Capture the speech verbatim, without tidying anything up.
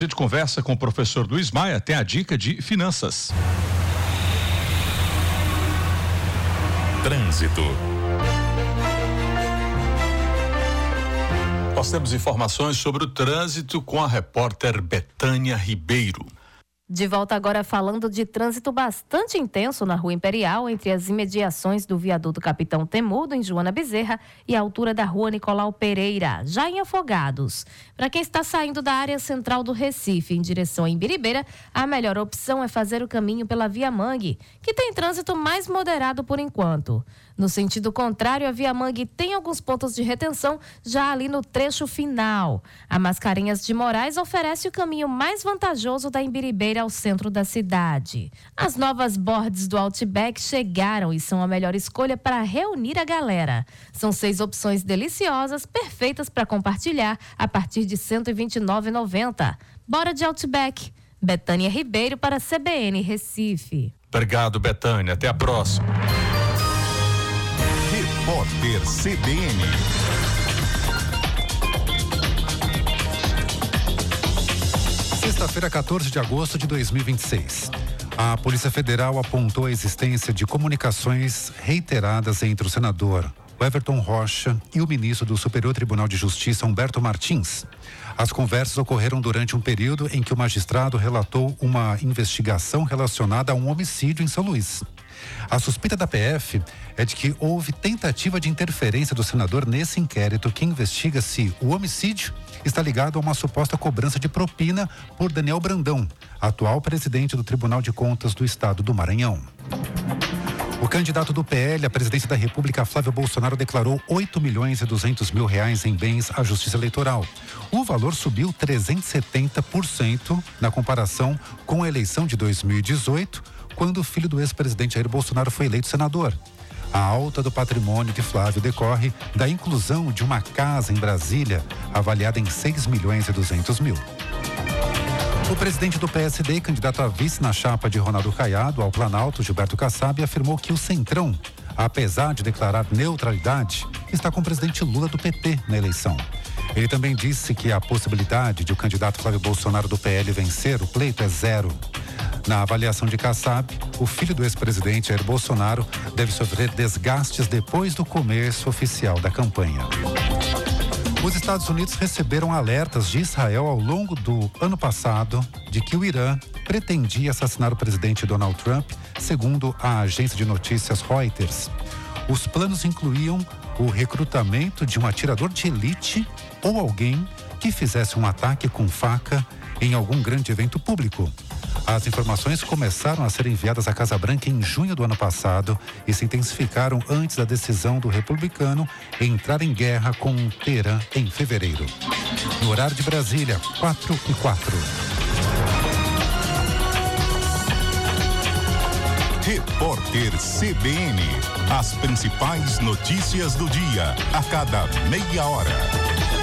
A gente conversa com o professor Luiz Maia, tem a dica de finanças. Trânsito. Nós temos informações sobre o trânsito com a repórter Betânia Ribeiro. De volta agora falando de trânsito bastante intenso na Rua Imperial, entre as imediações do viaduto Capitão Temudo, em Joana Bezerra, e a altura da Rua Nicolau Pereira, já em Afogados. Para quem está saindo da área central do Recife, em direção a Imbiribeira, a melhor opção é fazer o caminho pela Via Mangue, que tem trânsito mais moderado por enquanto. No sentido contrário, a Via Mangue tem alguns pontos de retenção já ali no trecho final. A Mascarenhas de Moraes oferece o caminho mais vantajoso da Imbiribeira ao centro da cidade. As novas boards do Outback chegaram e são a melhor escolha para reunir a galera. São seis opções deliciosas, perfeitas para compartilhar a partir de cento e vinte e nove reais e noventa centavos. Bora de Outback. Betânia Ribeiro para C B N Recife. Obrigado, Betânia. Até a próxima. Repórter C B N. Sexta-feira, quatorze de agosto de dois mil e vinte e seis. A Polícia Federal apontou a existência de comunicações reiteradas entre o senador Everton Rocha e o ministro do Superior Tribunal de Justiça, Humberto Martins. As conversas ocorreram durante um período em que o magistrado relatou uma investigação relacionada a um homicídio em São Luís. A suspeita da P F é de que houve tentativa de interferência do senador nesse inquérito que investiga se o homicídio está ligado a uma suposta cobrança de propina por Daniel Brandão, atual presidente do Tribunal de Contas do Estado do Maranhão. O candidato do P L à presidência da República, Flávio Bolsonaro, declarou oito milhões e duzentos mil reais em bens à Justiça Eleitoral. O valor subiu trezentos e setenta por cento na comparação com a eleição de dois mil e dezoito, quando o filho do ex-presidente Jair Bolsonaro foi eleito senador. A alta do patrimônio de Flávio decorre da inclusão de uma casa em Brasília, avaliada em seis milhões e duzentos mil. O presidente do P S D, candidato a vice na chapa de Ronaldo Caiado ao Planalto, Gilberto Kassab, afirmou que o Centrão, apesar de declarar neutralidade, está com o presidente Lula do P T na eleição. Ele também disse que a possibilidade de o candidato Flávio Bolsonaro do P L vencer o pleito é zero. Na avaliação de Kassab, o filho do ex-presidente Jair Bolsonaro deve sofrer desgastes depois do começo oficial da campanha. Os Estados Unidos receberam alertas de Israel ao longo do ano passado de que o Irã pretendia assassinar o presidente Donald Trump, segundo a agência de notícias Reuters. Os planos incluíam o recrutamento de um atirador de elite ou alguém que fizesse um ataque com faca em algum grande evento público. As informações começaram a ser enviadas à Casa Branca em junho do ano passado e se intensificaram antes da decisão do republicano entrar em guerra com Teherã em fevereiro. No horário de Brasília, quatro e quatro. Repórter C B N. As principais notícias do dia, a cada meia hora.